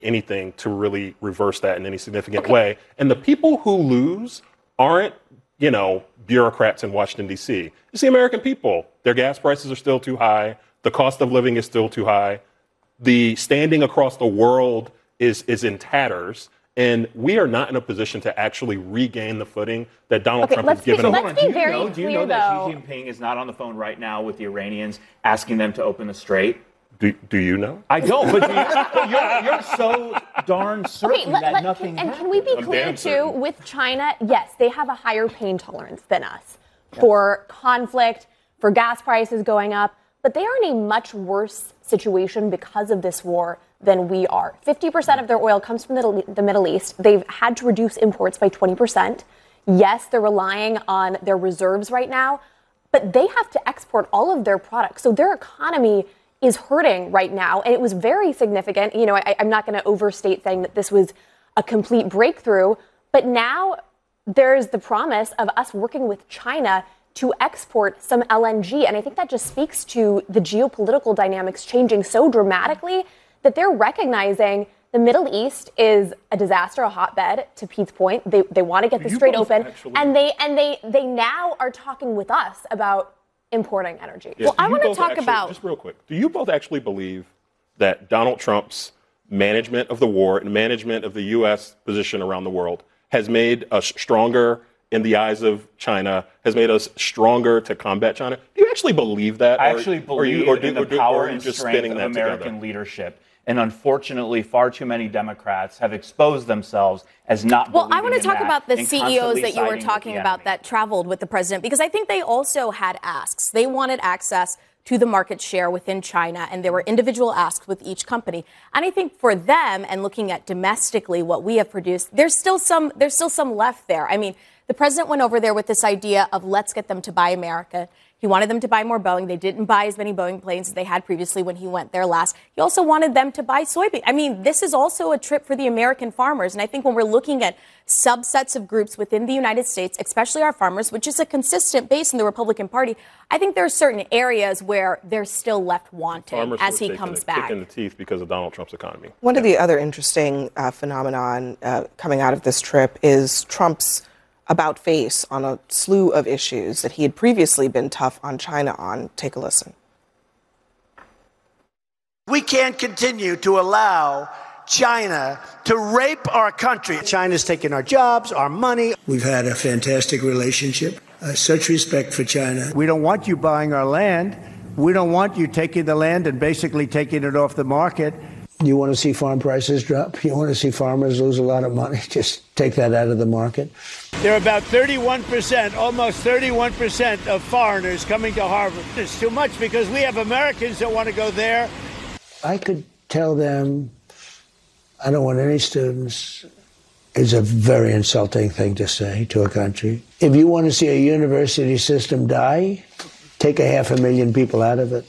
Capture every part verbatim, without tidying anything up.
anything to really reverse that in any significant okay. way. And the people who lose aren't, you know, bureaucrats in Washington, D C. It's the American people. Their gas prices are still too high. The cost of living is still too high. The standing across the world is is in tatters. And we are not in a position to actually regain the footing that Donald okay, Trump has given us. us. Let's be very do you know, do you know clear, that though. Xi Jinping is not on the phone right now with the Iranians asking them to open the strait? Do, do you know? I don't, but, do you, but you're, you're so darn certain okay, let, that let, nothing And happened. can we be I'm clear, too, certain. with China, yes, they have a higher pain tolerance than us for conflict, for gas prices going up, but they are in a much worse situation because of this war than we are. fifty percent of their oil comes from the, the Middle East. They've had to reduce imports by twenty percent. Yes, they're relying on their reserves right now, but they have to export all of their products. So their economy is hurting right now. And it was very significant. You know, I, I'm not going to overstate saying that this was a complete breakthrough, but now there's the promise of us working with China to export some L N G. And I think that just speaks to the geopolitical dynamics changing so dramatically that they're recognizing the Middle East is a disaster, a hotbed, to Pete's point. They they want to get the strait open. Actually... And they and they they now are talking with us about importing energy. Yeah. Well, Do I want to talk actually, about... Just real quick. Do you both actually believe that Donald Trump's management of the war and management of the U S position around the world has made us stronger in the eyes of China, has made us stronger to combat China? Do you actually believe that? I or, actually or believe you, or do, in the or do, power or and just strength spinning of that American together? leadership. And unfortunately, far too many Democrats have exposed themselves as not Well, I want to in talk that about the and C E Os constantly that you were siding with talking the about enemy. that traveled with the president, because I think they also had asks. They wanted access to the market share within China, and there were individual asks with each company. And I think for them, and looking at domestically what we have produced, there's still some there's still some left there. I mean, the president went over there with this idea of let's get them to buy America. He wanted them to buy more Boeing. They didn't buy as many Boeing planes as they had previously when he went there last. He also wanted them to buy soybean. I mean, this is also a trip for the American farmers. And I think when we're looking at subsets of groups within the United States, especially our farmers, which is a consistent base in the Republican Party, I think there are certain areas where they're still left wanting Farmers as he taking comes a back. kick in the teeth because of Donald Trump's economy. One yeah. of the other interesting uh, phenomenon uh, coming out of this trip is Trump's about face on a slew of issues that he had previously been tough on China on. Take a listen. We can't continue to allow China to rape our country. China's taking our jobs, our money. We've had a fantastic relationship, uh, such respect for China. We don't want you buying our land. We don't want you taking the land and basically taking it off the market. You want to see farm prices drop? You want to see farmers lose a lot of money? Just take that out of the market. There are about thirty-one percent, almost thirty-one percent of foreigners coming to Harvard. It's too much because we have Americans that want to go there. I could tell them, I don't want any students. It's a very insulting thing to say to a country. If you want to see a university system die, take a half a million people out of it.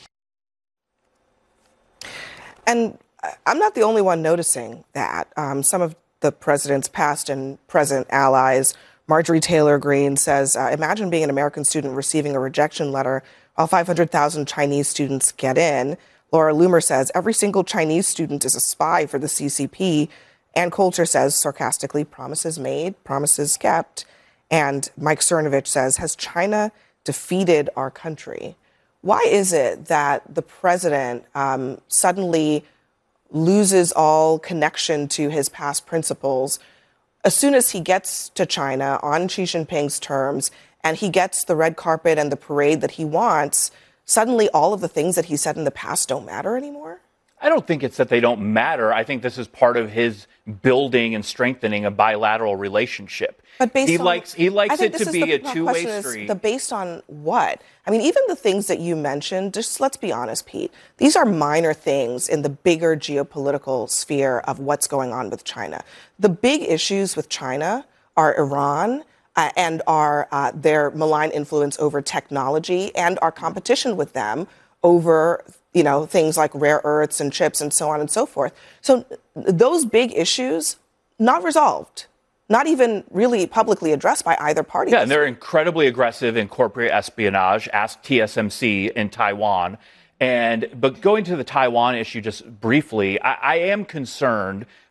And I'm not the only one noticing that. Um, some of the president's past and present allies, Marjorie Taylor Greene says, uh, imagine being an American student receiving a rejection letter while five hundred thousand Chinese students get in. Laura Loomer says every single Chinese student is a spy for the C C P. Ann Coulter says, sarcastically, promises made, promises kept. And Mike Cernovich says, has China defeated our country? Why is it that the president um, suddenly loses all connection to his past principles as soon as he gets to China on Xi Jinping's terms and he gets the red carpet and the parade that he wants? Suddenly all of the things that he said in the past don't matter anymore? I don't think it's that they don't matter. I think this is part of his building and strengthening a bilateral relationship. But based he on, likes he likes it to be a two-way street. The based on what? I mean, even the things that you mentioned, just let's be honest, Pete, these are minor things in the bigger geopolitical sphere of what's going on with China. The big issues with China are Iran uh, and our uh, their malign influence over technology and our competition with them over, you know, things like rare earths and chips and so on and so forth. So those big issues, not resolved, not even really publicly addressed by either party. Yeah, and they're incredibly aggressive in corporate espionage. Ask T S M C in Taiwan. And but going to the Taiwan issue just briefly, I, I am concerned